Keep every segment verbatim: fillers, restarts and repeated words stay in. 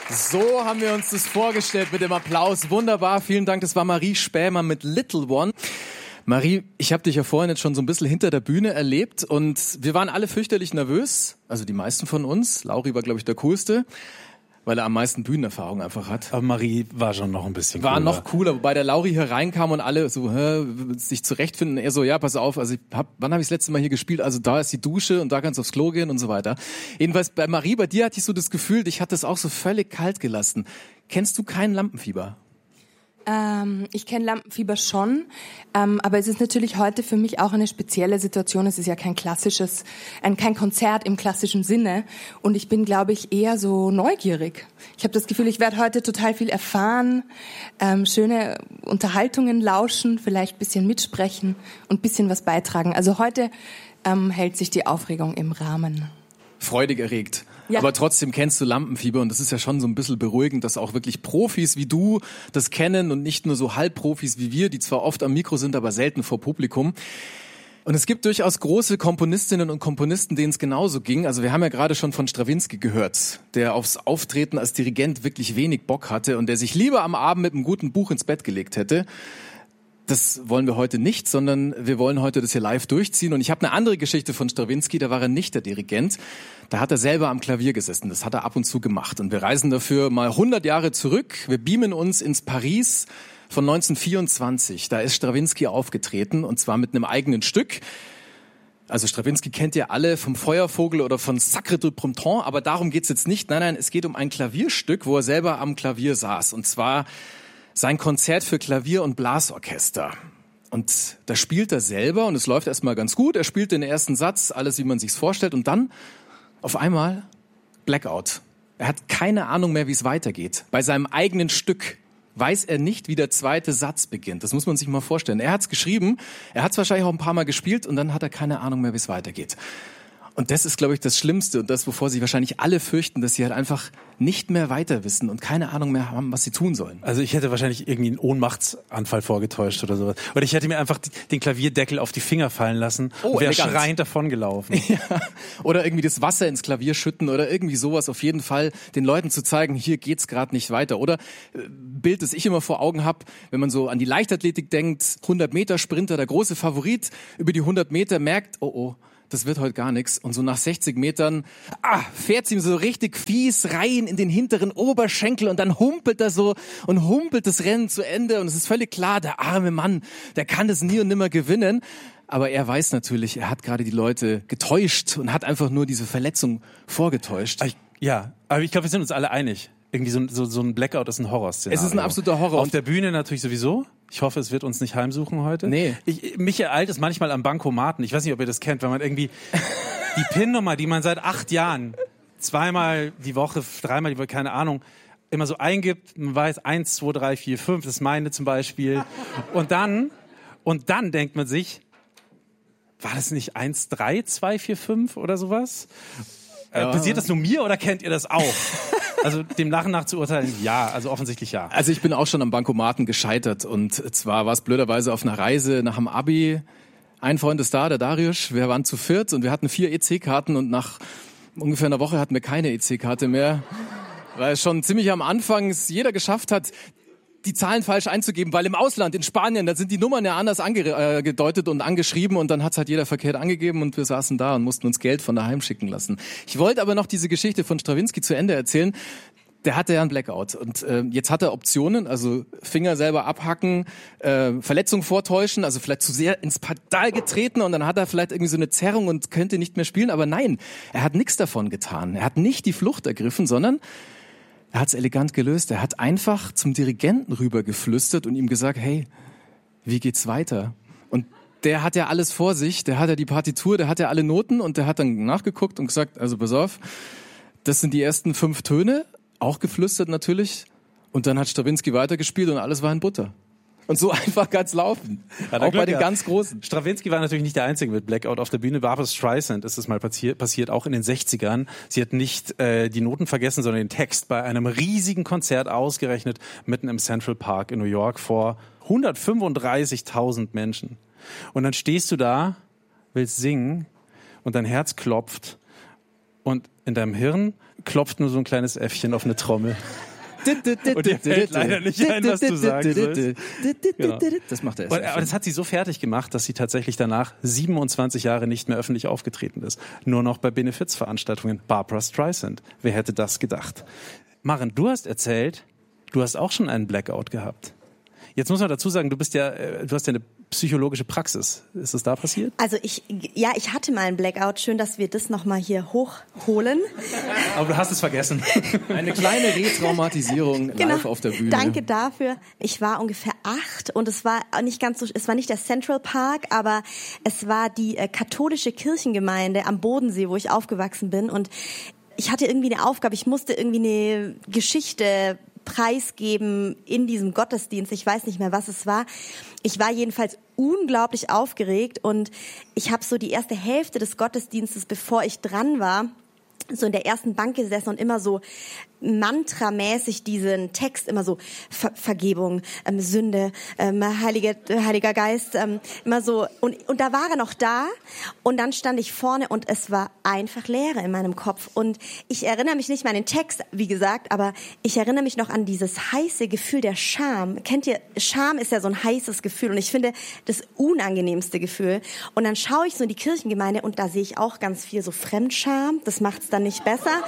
So haben wir uns das vorgestellt mit dem Applaus. Wunderbar, vielen Dank. Das war Marie Spähmann mit Little One. Marie, ich habe dich ja vorhin jetzt schon so ein bisschen hinter der Bühne erlebt und wir waren alle fürchterlich nervös, also die meisten von uns. Lauri war, glaube ich, der Coolste, weil er am meisten Bühnenerfahrung einfach hat. Aber Marie war schon noch ein bisschen war cooler. War noch cooler, wobei der Lauri hier reinkam und alle so hä, sich zurechtfinden. Er so, ja, pass auf, also ich hab, wann habe ich das letzte Mal hier gespielt? Also da ist die Dusche und da kannst du aufs Klo gehen und so weiter. Jedenfalls bei Marie, bei dir hatte ich so das Gefühl, dich hat das auch so völlig kalt gelassen. Kennst du kein Lampenfieber? Ähm, ich kenne Lampenfieber schon, ähm, aber es ist natürlich heute für mich auch eine spezielle Situation. Es ist ja kein klassisches, ein, kein Konzert im klassischen Sinne und ich bin, glaube ich, eher so neugierig. Ich habe das Gefühl, ich werde heute total viel erfahren, ähm, schöne Unterhaltungen lauschen, vielleicht ein bisschen mitsprechen und ein bisschen was beitragen. Also heute ähm, hält sich die Aufregung im Rahmen. Freudig erregt. Ja. Aber trotzdem kennst du Lampenfieber und das ist ja schon so ein bisschen beruhigend, dass auch wirklich Profis wie du das kennen und nicht nur so Halbprofis wie wir, die zwar oft am Mikro sind, aber selten vor Publikum. Und es gibt durchaus große Komponistinnen und Komponisten, denen es genauso ging. Also wir haben ja gerade schon von Strawinsky gehört, der aufs Auftreten als Dirigent wirklich wenig Bock hatte und der sich lieber am Abend mit einem guten Buch ins Bett gelegt hätte. Das wollen wir heute nicht, sondern wir wollen heute das hier live durchziehen. Und ich habe eine andere Geschichte von Strawinsky, da war er nicht der Dirigent. Da hat er selber am Klavier gesessen, das hat er ab und zu gemacht. Und wir reisen dafür mal hundert Jahre zurück. Wir beamen uns ins Paris von neunzehnhundertvierundzwanzig. Da ist Strawinsky aufgetreten und zwar mit einem eigenen Stück. Also Strawinsky kennt ihr alle vom Feuervogel oder von Sacre du Printemps, aber darum geht's jetzt nicht. Nein, nein, es geht um ein Klavierstück, wo er selber am Klavier saß. Und zwar sein Konzert für Klavier und Blasorchester. Und da spielt er selber und es läuft erstmal ganz gut. Er spielt den ersten Satz, alles wie man sich's vorstellt. Und dann auf einmal Blackout. Er hat keine Ahnung mehr, wie es weitergeht. Bei seinem eigenen Stück weiß er nicht, wie der zweite Satz beginnt. Das muss man sich mal vorstellen. Er hat's geschrieben, er hat's wahrscheinlich auch ein paar Mal gespielt und dann hat er keine Ahnung mehr, wie es weitergeht. Und das ist, glaube ich, das Schlimmste und das, wovor sie wahrscheinlich alle fürchten, dass sie halt einfach nicht mehr weiter wissen und keine Ahnung mehr haben, was sie tun sollen. Also ich hätte wahrscheinlich irgendwie einen Ohnmachtsanfall vorgetäuscht oder sowas. Oder ich hätte mir einfach den Klavierdeckel auf die Finger fallen lassen oh, und wäre schreiend davongelaufen. Ja. Oder irgendwie das Wasser ins Klavier schütten oder irgendwie sowas. Auf jeden Fall den Leuten zu zeigen, hier geht's gerade nicht weiter. Oder äh, Bild, das ich immer vor Augen habe, wenn man so an die Leichtathletik denkt, hundert Meter Sprinter, der große Favorit, über die hundert Meter merkt, oh oh, das wird heute gar nichts. Und so nach sechzig Metern ah, fährt's ihm so richtig fies rein in den hinteren Oberschenkel und dann humpelt er so und humpelt das Rennen zu Ende. Und es ist völlig klar, der arme Mann, der kann das nie und nimmer gewinnen. Aber er weiß natürlich, er hat gerade die Leute getäuscht und hat einfach nur diese Verletzung vorgetäuscht. Ich, ja, aber ich glaube, wir sind uns alle einig. Irgendwie so, so, so ein Blackout ist ein Horrorszenario. Es ist ein absoluter Horror. Auf der Bühne natürlich sowieso. Ich hoffe, es wird uns nicht heimsuchen heute. Nee. Ich, mich ereilt es manchmal am Bankomaten. Ich weiß nicht, ob ihr das kennt, wenn man irgendwie die PIN-Nummer, die man seit acht Jahren zweimal die Woche, dreimal die Woche, keine Ahnung, immer so eingibt. Man weiß, eins, zwei, drei, vier, fünf, das ist meine zum Beispiel. Und dann, und dann denkt man sich, war das nicht eins, drei, zwei, vier, fünf oder sowas? Ja. Äh, passiert das nur mir oder kennt ihr das auch? Also dem Lachen nach zu urteilen, ja, also offensichtlich ja. Also ich bin auch schon am Bankomaten gescheitert und zwar war es blöderweise auf einer Reise nach dem Abi. Ein Freund ist da, der Darius, wir waren zu viert und wir hatten vier E C-Karten und nach ungefähr einer Woche hatten wir keine E C-Karte mehr, weil es schon ziemlich am Anfang es jeder geschafft hat, die Zahlen falsch einzugeben, weil im Ausland, in Spanien, da sind die Nummern ja anders angedeutet und angeschrieben und dann hat's halt jeder verkehrt angegeben und wir saßen da und mussten uns Geld von daheim schicken lassen. Ich wollte aber noch diese Geschichte von Strawinsky zu Ende erzählen. Der hatte ja einen Blackout und äh, jetzt hat er Optionen, also Finger selber abhacken, äh, Verletzung vortäuschen, also vielleicht zu sehr ins Pedal getreten und dann hat er vielleicht irgendwie so eine Zerrung und könnte nicht mehr spielen, aber nein, er hat nichts davon getan. Er hat nicht die Flucht ergriffen, sondern er hat's elegant gelöst. Er hat einfach zum Dirigenten rüber geflüstert und ihm gesagt, hey, wie geht's weiter? Und der hat ja alles vor sich, der hat ja die Partitur, der hat ja alle Noten und der hat dann nachgeguckt und gesagt, also pass auf, das sind die ersten fünf Töne, auch geflüstert natürlich. Und dann hat Strawinsky weitergespielt und alles war in Butter. Und so einfach kann's laufen. Ja, auch bei den ja. ganz Großen. Strawinsky war natürlich nicht der Einzige mit Blackout auf der Bühne. Barbra Streisand ist das mal passiert, passiert, auch in den sechzigern. Sie hat nicht äh, die Noten vergessen, sondern den Text bei einem riesigen Konzert ausgerechnet, mitten im Central Park in New York vor hundertfünfunddreißigtausend Menschen. Und dann stehst du da, willst singen und dein Herz klopft und in deinem Hirn klopft nur so ein kleines Äffchen auf eine Trommel. Und dir fällt leider nicht ein, was du sagen sollst. Genau. Das macht er. Und, aber das hat sie so fertig gemacht, dass sie tatsächlich danach siebenundzwanzig Jahre nicht mehr öffentlich aufgetreten ist. Nur noch bei Benefizveranstaltungen. Barbra Streisand. Wer hätte das gedacht? Maren, du hast erzählt, du hast auch schon einen Blackout gehabt. Jetzt muss man dazu sagen, du bist ja, du hast ja eine psychologische Praxis. Ist das da passiert? Also ich, ja, ich hatte mal einen Blackout. Schön, dass wir das nochmal hier hochholen. Aber du hast es vergessen. Eine kleine Retraumatisierung genau. live auf der Bühne. Danke dafür. Ich war ungefähr acht und es war nicht ganz so, es war nicht der Central Park, aber es war die äh, katholische Kirchengemeinde am Bodensee, wo ich aufgewachsen bin, und ich hatte irgendwie eine Aufgabe. Ich musste irgendwie eine Geschichte preisgeben in diesem Gottesdienst. Ich weiß nicht mehr, was es war. Ich war jedenfalls unglaublich aufgeregt und ich habe so die erste Hälfte des Gottesdienstes, bevor ich dran war, so in der ersten Bank gesessen und immer so mantramäßig diesen Text, immer so Ver- Vergebung, ähm, Sünde, ähm, Heilige, Heiliger Geist, ähm, immer so. Und, und da war er noch da und dann stand ich vorne und es war einfach Leere in meinem Kopf. Und ich erinnere mich nicht mehr an den Text, wie gesagt, aber ich erinnere mich noch an dieses heiße Gefühl der Scham. Kennt ihr, Scham ist ja so ein heißes Gefühl und ich finde das unangenehmste Gefühl. Und dann schaue ich so in die Kirchengemeinde und da sehe ich auch ganz viel so Fremdscham. Das macht es dann nicht besser.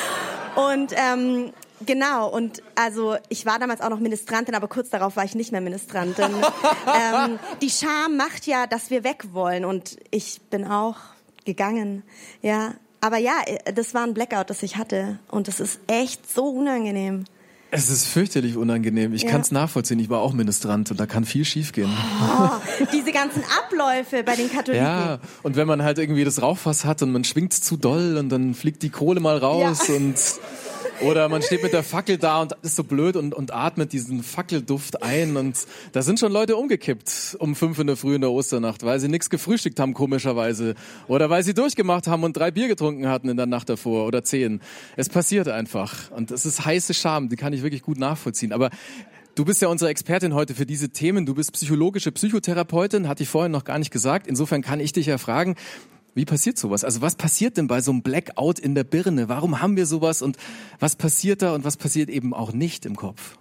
Und ähm, genau, und also ich war damals auch noch Ministrantin, aber kurz darauf war ich nicht mehr Ministrantin. ähm, die Scham macht ja, dass wir weg wollen und ich bin auch gegangen, ja. Aber ja, das war ein Blackout, das ich hatte und das ist echt so unangenehm. Es ist fürchterlich unangenehm. Ich ja. kann es nachvollziehen. Ich war auch Ministrant und da kann viel schiefgehen. Oh, diese ganzen Abläufe bei den Katholiken. Ja, und wenn man halt irgendwie das Rauchfass hat und man schwingt zu doll und dann fliegt die Kohle mal raus ja. und oder man steht mit der Fackel da und ist so blöd und, und atmet diesen Fackelduft ein und da sind schon Leute umgekippt um fünf in der Früh in der Osternacht, weil sie nichts gefrühstückt haben komischerweise oder weil sie durchgemacht haben und drei Bier getrunken hatten in der Nacht davor oder zehn. Es passiert einfach und es ist heiße Scham, die kann ich wirklich gut nachvollziehen, aber du bist ja unsere Expertin heute für diese Themen, du bist psychologische Psychotherapeutin, hatte ich vorhin noch gar nicht gesagt, insofern kann ich dich ja fragen, wie passiert sowas? Also was passiert denn bei so einem Blackout in der Birne? Warum haben wir sowas und was passiert da und was passiert eben auch nicht im Kopf?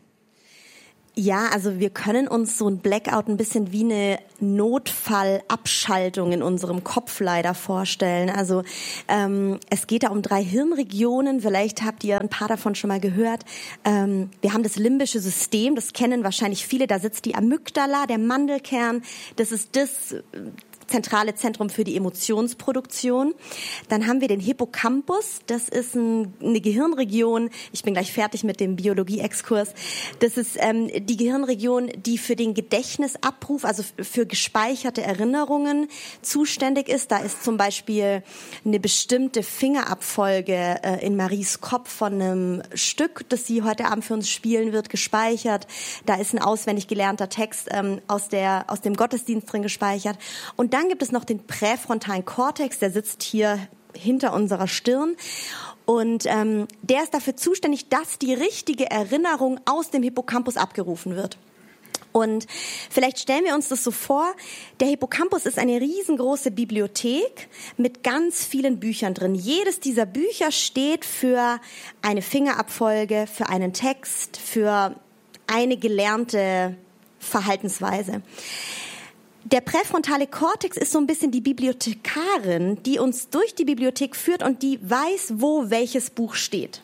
Ja, also wir können uns so ein Blackout ein bisschen wie eine Notfallabschaltung in unserem Kopf leider vorstellen. Also ähm, es geht da um drei Hirnregionen, vielleicht habt ihr ein paar davon schon mal gehört. Ähm, wir haben das limbische System, das kennen wahrscheinlich viele, da sitzt die Amygdala, der Mandelkern, das ist das zentrale Zentrum für die Emotionsproduktion. Dann haben wir den Hippocampus, das ist ein, eine Gehirnregion, ich bin gleich fertig mit dem Biologie-Exkurs, das ist ähm, die Gehirnregion, die für den Gedächtnisabruf, also für gespeicherte Erinnerungen zuständig ist. Da ist zum Beispiel eine bestimmte Fingerabfolge äh, in Maries Kopf von einem Stück, das sie heute Abend für uns spielen wird, gespeichert. Da ist ein auswendig gelernter Text ähm, aus, der, aus dem Gottesdienst drin gespeichert. Und dann gibt es noch den präfrontalen Kortex, der sitzt hier hinter unserer Stirn. Und ähm, der ist dafür zuständig, dass die richtige Erinnerung aus dem Hippocampus abgerufen wird. Und vielleicht stellen wir uns das so vor, der Hippocampus ist eine riesengroße Bibliothek mit ganz vielen Büchern drin. Jedes dieser Bücher steht für eine Fingerabfolge, für einen Text, für eine gelernte Verhaltensweise. Der präfrontale Kortex ist so ein bisschen die Bibliothekarin, die uns durch die Bibliothek führt und die weiß, wo welches Buch steht.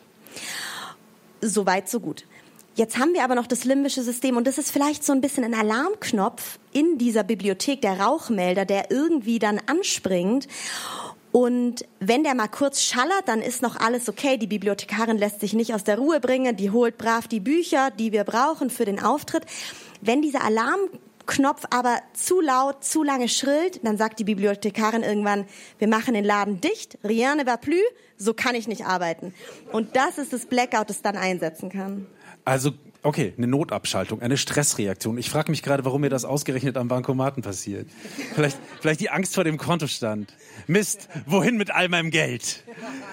So weit, so gut. Jetzt haben wir aber noch das limbische System und das ist vielleicht so ein bisschen ein Alarmknopf in dieser Bibliothek, der Rauchmelder, der irgendwie dann anspringt. Und wenn der mal kurz schallert, dann ist noch alles okay. Die Bibliothekarin lässt sich nicht aus der Ruhe bringen, die holt brav die Bücher, die wir brauchen für den Auftritt. Wenn dieser Alarm Knopf aber zu laut, zu lange schrillt, dann sagt die Bibliothekarin irgendwann, wir machen den Laden dicht, rien ne va plus, so kann ich nicht arbeiten. Und das ist das Blackout, das dann einsetzen kann. Also, okay, eine Notabschaltung, eine Stressreaktion. Ich frage mich gerade, warum mir das ausgerechnet am Bankomaten passiert. Vielleicht, vielleicht die Angst vor dem Kontostand. Mist, wohin mit all meinem Geld?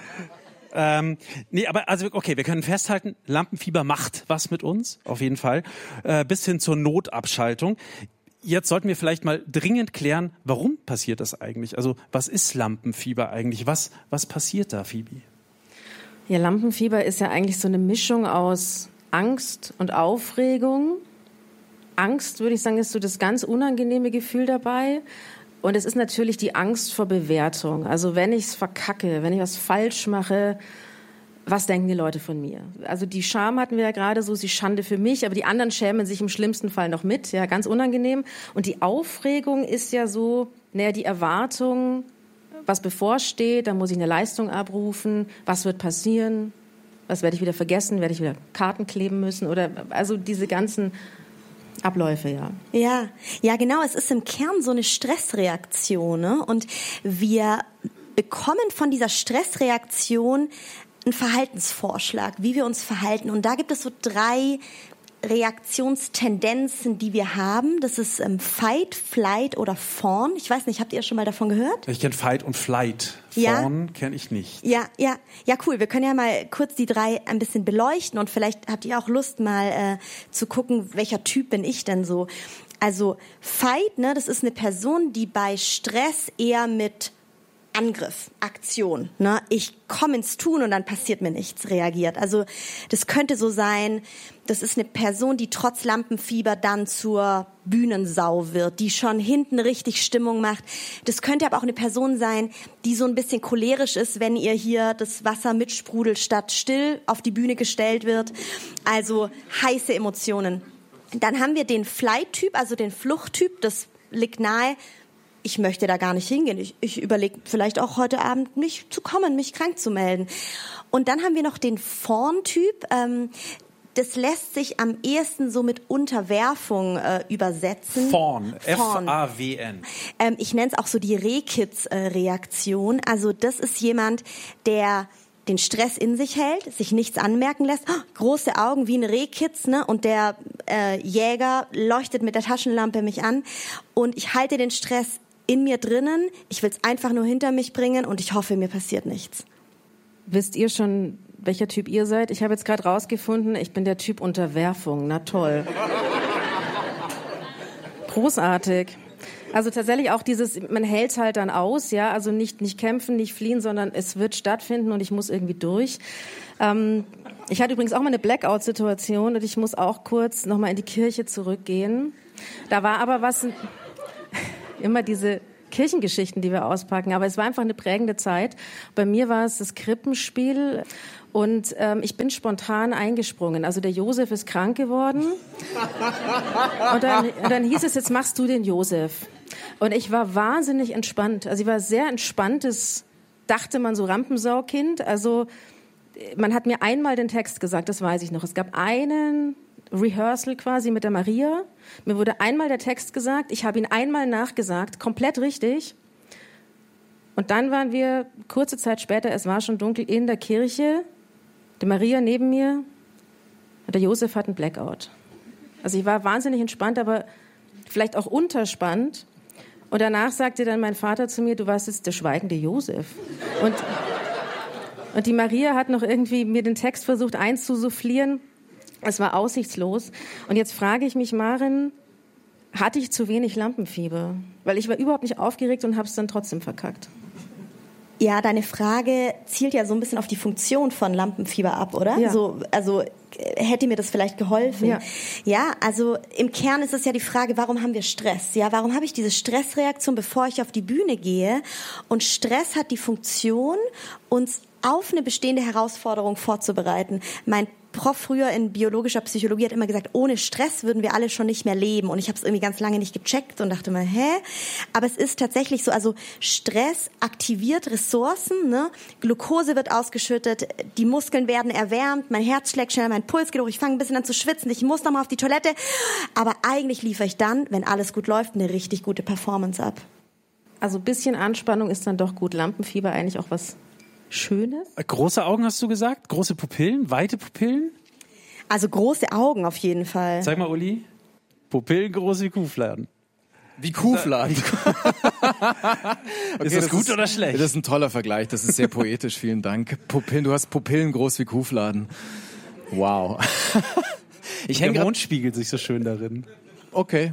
Ähm, nee, aber also okay, wir können festhalten, Lampenfieber macht was mit uns, auf jeden Fall, äh, bis hin zur Notabschaltung. Jetzt sollten wir vielleicht mal dringend klären, warum passiert das eigentlich? Also was ist Lampenfieber eigentlich? Was, was passiert da, Phoebe? Ja, Lampenfieber ist ja eigentlich so eine Mischung aus Angst und Aufregung. Angst, würde ich sagen, ist so das ganz unangenehme Gefühl dabei. Und es ist natürlich die Angst vor Bewertung. Also wenn ich es verkacke, wenn ich was falsch mache, was denken die Leute von mir? Also die Scham hatten wir ja gerade so, die Schande für mich, aber die anderen schämen sich im schlimmsten Fall noch mit. Ja, ganz unangenehm. Und die Aufregung ist ja so, naja, die Erwartung, was bevorsteht, da muss ich eine Leistung abrufen, was wird passieren, was werde ich wieder vergessen, werde ich wieder Karten kleben müssen oder also diese ganzen Abläufe, ja. Ja, ja, genau. Es ist im Kern so eine Stressreaktion, ne? Und wir bekommen von dieser Stressreaktion einen Verhaltensvorschlag, wie wir uns verhalten. Und da gibt es so drei Reaktionstendenzen, die wir haben. Das ist ähm, Fight, Flight oder Fawn. Ich weiß nicht, habt ihr schon mal davon gehört? Ich kenne Fight und Flight. Ja. Fawn kenne ich nicht. Ja, ja, ja, cool. Wir können ja mal kurz die drei ein bisschen beleuchten und vielleicht habt ihr auch Lust, mal äh, zu gucken, welcher Typ bin ich denn so. Also Fight, ne, das ist eine Person, die bei Stress eher mit Angriff, Aktion, ne? Ich komme ins Tun und dann passiert mir nichts, reagiert. Also das könnte so sein, das ist eine Person, die trotz Lampenfieber dann zur Bühnensau wird, die schon hinten richtig Stimmung macht. Das könnte aber auch eine Person sein, die so ein bisschen cholerisch ist, wenn ihr hier das Wasser mitsprudelt statt still auf die Bühne gestellt wird. Also heiße Emotionen. Dann haben wir den Flight-Typ, also den Fluchttyp, das liegt nahe. Ich möchte da gar nicht hingehen. Ich, ich überlege vielleicht auch heute Abend nicht zu kommen, mich krank zu melden. Und dann haben wir noch den Fawn-Typ. Ähm, das lässt sich am ehesten so mit Unterwerfung äh, übersetzen. Fawn, F A W N. Ähm, ich nenne es auch so die Rehkitz-Reaktion. Also das ist jemand, der den Stress in sich hält, sich nichts anmerken lässt, oh, große Augen wie ein Rehkitz, ne? Und der äh, Jäger leuchtet mit der Taschenlampe mich an und ich halte den Stress in mir drinnen, ich will es einfach nur hinter mich bringen und ich hoffe, mir passiert nichts. Wisst ihr schon, welcher Typ ihr seid? Ich habe jetzt gerade rausgefunden, ich bin der Typ Unterwerfung. Na toll. Großartig. Also tatsächlich auch dieses, man hält halt dann aus, ja, also nicht, nicht kämpfen, nicht fliehen, sondern es wird stattfinden und ich muss irgendwie durch. Ähm, ich hatte übrigens auch mal eine Blackout-Situation und ich muss auch kurz nochmal in die Kirche zurückgehen. Da war aber was, immer diese Kirchengeschichten, die wir auspacken, aber es war einfach eine prägende Zeit. Bei mir war es das Krippenspiel und ähm, ich bin spontan eingesprungen. Also der Josef ist krank geworden und dann, und dann hieß es, jetzt machst du den Josef. Und ich war wahnsinnig entspannt. Also ich war sehr entspanntes, dachte man so Rampensaukind. Also man hat mir einmal den Text gesagt, das weiß ich noch. Es gab einen Rehearsal quasi mit der Maria. Mir wurde einmal der Text gesagt, ich habe ihn einmal nachgesagt, komplett richtig. Und dann waren wir kurze Zeit später, es war schon dunkel, in der Kirche, die Maria neben mir und der Josef hat einen Blackout. Also ich war wahnsinnig entspannt, aber vielleicht auch unterspannt. Und danach sagte dann mein Vater zu mir, du warst jetzt der schweigende Josef. Und, und die Maria hat noch irgendwie mir den Text versucht einzusufflieren. Es war aussichtslos. Und jetzt frage ich mich, Maren, hatte ich zu wenig Lampenfieber? Weil ich war überhaupt nicht aufgeregt und habe es dann trotzdem verkackt. Ja, deine Frage zielt ja so ein bisschen auf die Funktion von Lampenfieber ab, oder? Ja. So, also hätte mir das vielleicht geholfen? Ja. Ja, also im Kern ist es ja die Frage, warum haben wir Stress? Ja, warum habe ich diese Stressreaktion, bevor ich auf die Bühne gehe? Und Stress hat die Funktion, uns auf eine bestehende Herausforderung vorzubereiten. Mein Prof früher in biologischer Psychologie hat immer gesagt, ohne Stress würden wir alle schon nicht mehr leben. Und ich habe es irgendwie ganz lange nicht gecheckt und dachte mal, hä? Aber es ist tatsächlich so, also Stress aktiviert Ressourcen, ne? Glucose wird ausgeschüttet, die Muskeln werden erwärmt, mein Herz schlägt schneller, mein Puls geht hoch, ich fange ein bisschen an zu schwitzen, ich muss noch mal auf die Toilette. Aber eigentlich liefere ich dann, wenn alles gut läuft, eine richtig gute Performance ab. Also ein bisschen Anspannung ist dann doch gut. Lampenfieber eigentlich auch was Schönes? Große Augen hast du gesagt? Große Pupillen? Weite Pupillen? Also große Augen auf jeden Fall. Sag mal, Uli. Pupillen groß wie Kuhfladen. Wie Kuhfladen. Okay, ist das, das gut ist, oder schlecht? Das ist ein toller Vergleich. Das ist sehr poetisch. Vielen Dank. Pupillen, du hast Pupillen groß wie Kuhfladen. Wow. Ich Der häng Mond spiegelt sich so schön darin. Okay.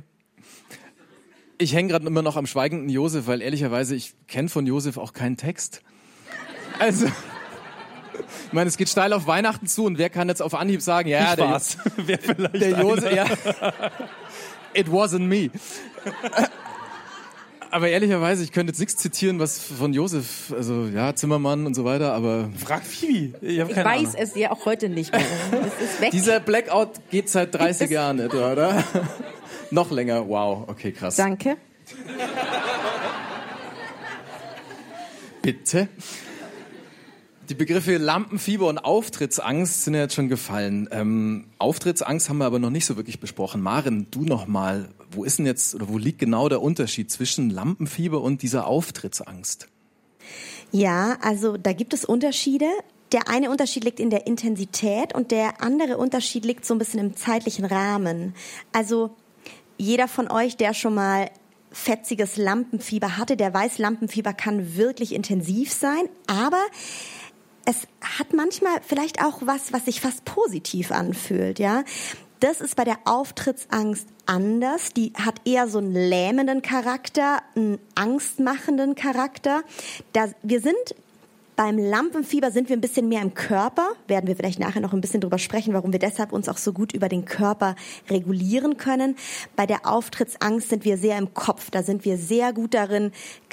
Ich hänge gerade immer noch am schweigenden Josef, weil ehrlicherweise ich kenne von Josef auch keinen Text. Also, Ich meine, es geht steil auf Weihnachten zu und wer kann jetzt auf Anhieb sagen, ja, ich der, war's. Wer vielleicht der Josef, einer. ja. It wasn't me. Aber ehrlicherweise, ich könnte jetzt nichts zitieren, was von Josef, also ja, Zimmermann und so weiter, aber... Frag Phoebe. Ich, hab Ich keine weiß Ahnung. es ja auch heute nicht mehr. Es ist weg. Dieser Blackout geht seit dreißig Jahren etwa, oder? Noch länger, wow, okay, krass. Danke. Bitte? Die Begriffe Lampenfieber und Auftrittsangst sind ja jetzt schon gefallen. Ähm, Auftrittsangst haben wir aber noch nicht so wirklich besprochen. Maren, du noch mal, wo ist denn jetzt oder wo liegt genau der Unterschied zwischen Lampenfieber und dieser Auftrittsangst? Ja, also da gibt es Unterschiede. Der eine Unterschied liegt in der Intensität und der andere Unterschied liegt so ein bisschen im zeitlichen Rahmen. Also jeder von euch, der schon mal fetziges Lampenfieber hatte, der weiß, Lampenfieber kann wirklich intensiv sein, aber es hat manchmal vielleicht auch was, was sich fast positiv anfühlt, ja. Das ist bei der Auftrittsangst anders. Die hat eher so einen lähmenden Charakter, einen angstmachenden Charakter. Da, wir sind beim Lampenfieber sind wir ein bisschen mehr im Körper. Werden wir vielleicht nachher noch ein bisschen drüber sprechen, warum wir deshalb uns auch so gut über den Körper regulieren können. Bei der Auftrittsangst sind wir sehr im Kopf. Da sind wir sehr gut darin,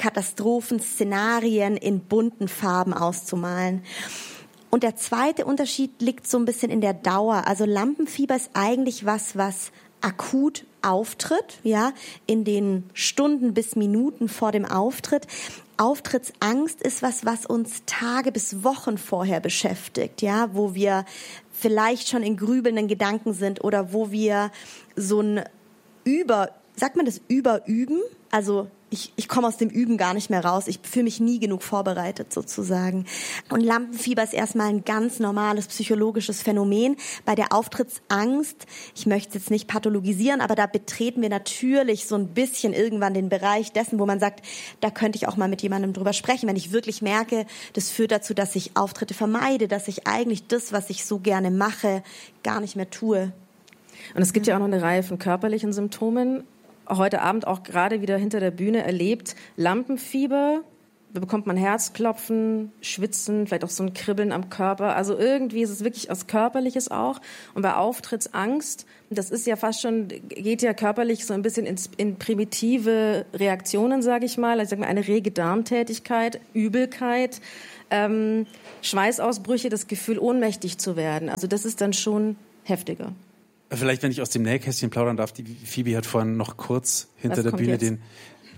Katastrophenszenarien in bunten Farben auszumalen. Und der zweite Unterschied liegt so ein bisschen in der Dauer. Also Lampenfieber ist eigentlich was, was akut auftritt, ja, in den Stunden bis Minuten vor dem Auftritt. Auftrittsangst ist was, was uns Tage bis Wochen vorher beschäftigt, ja, wo wir vielleicht schon in grübelnden Gedanken sind oder wo wir so ein Über, sagt man das Überüben? Also ich, ich komme aus dem Üben gar nicht mehr raus. Ich fühle mich nie genug vorbereitet sozusagen. Und Lampenfieber ist erstmal ein ganz normales psychologisches Phänomen. Bei der Auftrittsangst, ich möchte es jetzt nicht pathologisieren, aber da betreten wir natürlich so ein bisschen irgendwann den Bereich dessen, wo man sagt, da könnte ich auch mal mit jemandem drüber sprechen, wenn ich wirklich merke, das führt dazu, dass ich Auftritte vermeide, dass ich eigentlich das, was ich so gerne mache, gar nicht mehr tue. Und es gibt ja auch noch eine Reihe von körperlichen Symptomen. Heute Abend auch gerade wieder hinter der Bühne erlebt. Lampenfieber, da bekommt man Herzklopfen, Schwitzen, vielleicht auch so ein Kribbeln am Körper. Also irgendwie ist es wirklich was Körperliches auch. Und bei Auftrittsangst, das ist ja fast schon, geht ja körperlich so ein bisschen ins, in primitive Reaktionen, sage ich mal. Also ich sag mal, eine rege Darmtätigkeit, Übelkeit, ähm, Schweißausbrüche, das Gefühl, ohnmächtig zu werden. Also das ist dann schon heftiger. Vielleicht, wenn ich aus dem Nähkästchen plaudern darf, die Phoebe hat vorhin noch kurz hinter Was der Bühne jetzt? den,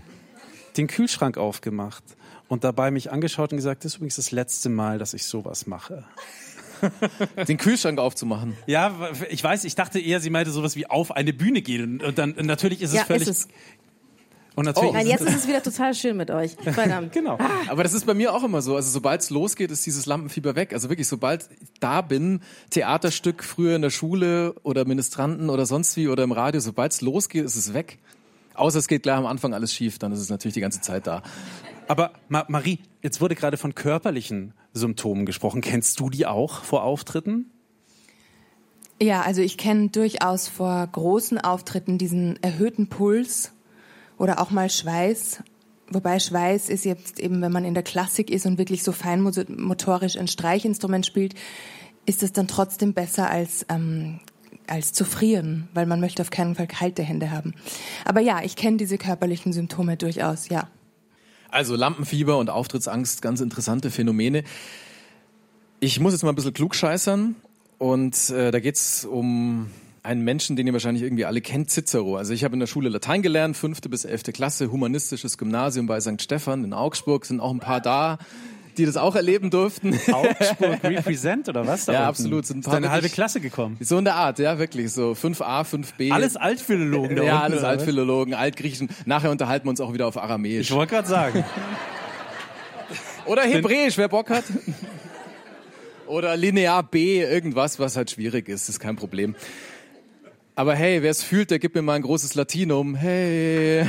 den Kühlschrank aufgemacht und dabei mich angeschaut und gesagt, das ist übrigens das letzte Mal, dass ich sowas mache. Den Kühlschrank aufzumachen. Ja, ich weiß, ich dachte eher, sie meinte sowas wie auf eine Bühne gehen und dann und natürlich ist es Ja, völlig... ist es. Und natürlich Nein, ist jetzt es, ist es wieder total schön mit euch. Verdammt. genau. Aber das ist bei mir auch immer so. Also sobald es losgeht, ist dieses Lampenfieber weg. Also wirklich, sobald ich da bin, Theaterstück früher in der Schule oder Ministranten oder sonst wie oder im Radio, sobald es losgeht, ist es weg. Außer es geht gleich am Anfang alles schief, dann ist es natürlich die ganze Zeit da. Aber Ma- Marie, jetzt wurde gerade von körperlichen Symptomen gesprochen. Kennst du die auch vor Auftritten? Ja, also ich kenne durchaus vor großen Auftritten diesen erhöhten Puls oder auch mal Schweiß. Wobei Schweiß ist jetzt eben, wenn man in der Klassik ist und wirklich so feinmotorisch ein Streichinstrument spielt, ist es dann trotzdem besser als ähm, als zu frieren, weil man möchte auf keinen Fall kalte Hände haben. Aber ja, ich kenne diese körperlichen Symptome durchaus, ja. Also Lampenfieber und Auftrittsangst, ganz interessante Phänomene. Ich muss jetzt mal ein bisschen klugscheißern und äh, da geht's um einen Menschen, den ihr wahrscheinlich irgendwie alle kennt, Cicero. Also ich habe in der Schule Latein gelernt, fünfte bis elfte Klasse, humanistisches Gymnasium bei Sankt Stephan in Augsburg, sind auch ein paar da, die das auch erleben durften. Augsburg Represent oder was? Da Ja, unten? absolut. Sind ein Ist paar da eine halbe wirklich- Klasse gekommen. So in der Art, ja, wirklich. So fünf a, fünf b. Alles Altphilologen da Ja, unten, alles oder was? Altphilologen, Altgriechen. Nachher unterhalten wir uns auch wieder auf Aramäisch. Ich wollte gerade sagen. Oder Hebräisch, wer Bock hat. Oder Linear B, irgendwas, was halt schwierig ist, ist kein Problem. Aber hey, wer es fühlt, der gibt mir mal ein großes Latinum. Hey.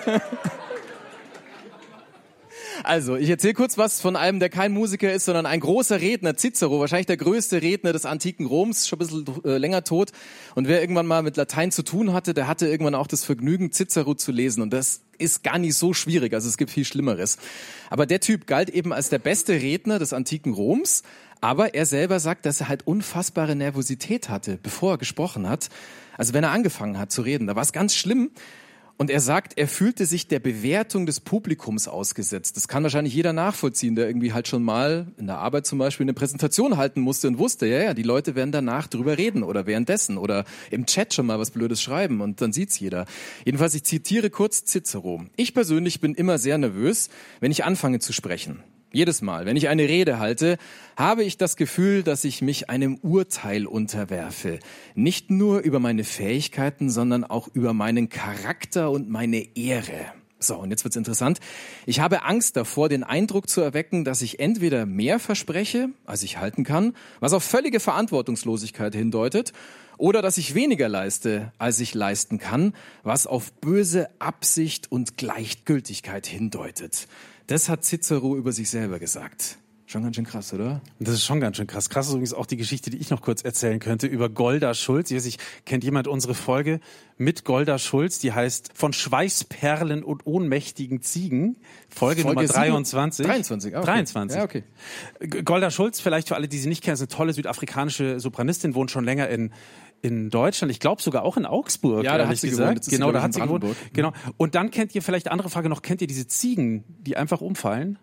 Also, ich erzähle kurz was von einem, der kein Musiker ist, sondern ein großer Redner, Cicero, wahrscheinlich der größte Redner des antiken Roms, schon ein bisschen äh, länger tot. Und wer irgendwann mal mit Latein zu tun hatte, der hatte irgendwann auch das Vergnügen, Cicero zu lesen. Und das ist gar nicht so schwierig, also es gibt viel Schlimmeres. Aber der Typ galt eben als der beste Redner des antiken Roms, Aber er selber sagt, dass er halt unfassbare Nervosität hatte, bevor er gesprochen hat. Also wenn er angefangen hat zu reden, da war es ganz schlimm. Und er sagt, er fühlte sich der Bewertung des Publikums ausgesetzt. Das kann wahrscheinlich jeder nachvollziehen, der irgendwie halt schon mal in der Arbeit zum Beispiel eine Präsentation halten musste und wusste, ja, ja, die Leute werden danach drüber reden oder währenddessen oder im Chat schon mal was Blödes schreiben und dann sieht's jeder. Jedenfalls, ich zitiere kurz Cicero. Ich persönlich bin immer sehr nervös, wenn ich anfange zu sprechen. Jedes Mal, wenn ich eine Rede halte, habe ich das Gefühl, dass ich mich einem Urteil unterwerfe. Nicht nur über meine Fähigkeiten, sondern auch über meinen Charakter und meine Ehre. So, und jetzt wird's interessant. Ich habe Angst davor, den Eindruck zu erwecken, dass ich entweder mehr verspreche, als ich halten kann, was auf völlige Verantwortungslosigkeit hindeutet, oder dass ich weniger leiste, als ich leisten kann, was auf böse Absicht und Gleichgültigkeit hindeutet. Das hat Cicero über sich selber gesagt. Schon ganz schön krass, oder? Das ist schon ganz schön krass. Krass ist übrigens auch die Geschichte, die ich noch kurz erzählen könnte über Golda Schulz. Ich weiß nicht, kennt jemand unsere Folge mit Golda Schulz? Die heißt Von Schweißperlen und ohnmächtigen Ziegen. Folge, Folge Nummer dreiundzwanzig. dreiundzwanzig, okay. dreiundzwanzig. Ja, okay. Golda Schulz, vielleicht für alle, die sie nicht kennen, ist eine tolle südafrikanische Sopranistin, wohnt schon länger in in Deutschland, ich glaube sogar auch in Augsburg. Ja, da hat sie gesagt. gewohnt. Genau, sie, da hat sie gewohnt. Mhm. Genau. Und dann kennt ihr vielleicht, andere Frage noch, kennt ihr diese Ziegen, die einfach umfallen?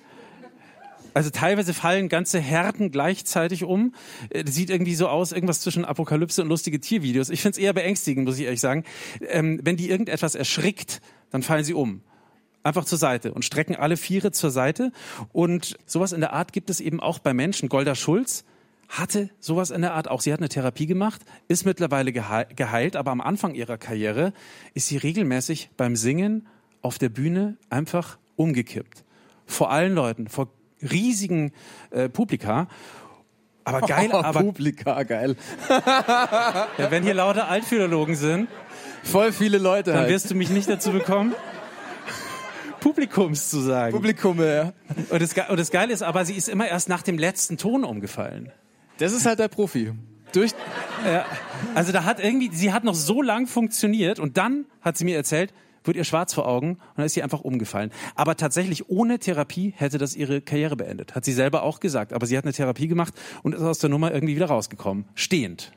Also teilweise fallen ganze Herden gleichzeitig um. Das sieht irgendwie so aus, irgendwas zwischen Apokalypse und lustige Tiervideos. Ich finde es eher beängstigend, muss ich ehrlich sagen. Ähm, wenn die irgendetwas erschrickt, dann fallen sie um. Einfach zur Seite und strecken alle Viere zur Seite. Und sowas in der Art gibt es eben auch bei Menschen. Golda Schulz hatte sowas in der Art auch. Sie hat eine Therapie gemacht, ist mittlerweile geheilt, aber am Anfang ihrer Karriere ist sie regelmäßig beim Singen auf der Bühne einfach umgekippt. Vor allen Leuten, vor riesigen äh, Publika. Aber geil, oh, aber... Publika, geil. Ja, wenn hier lauter Altphilologen sind, voll viele Leute dann halt. wirst du mich nicht dazu bekommen, Publikums zu sagen. Publikum, ja. Und das, und das Geile ist aber, sie ist immer erst nach dem letzten Ton umgefallen. Das ist halt der Profi. Durch ja, also da hat irgendwie, sie hat noch so lang funktioniert und dann hat sie mir erzählt, wird ihr schwarz vor Augen und dann ist sie einfach umgefallen. Aber tatsächlich ohne Therapie hätte das ihre Karriere beendet. Hat sie selber auch gesagt. Aber sie hat eine Therapie gemacht und ist aus der Nummer irgendwie wieder rausgekommen. Stehend.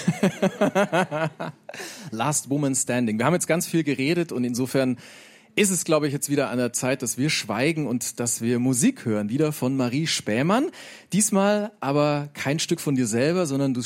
Last Woman Standing. Wir haben jetzt ganz viel geredet und insofern ist es, glaube ich, jetzt wieder an der Zeit, dass wir schweigen und dass wir Musik hören. Wieder von Marie Spähmann. Diesmal aber kein Stück von dir selber, sondern du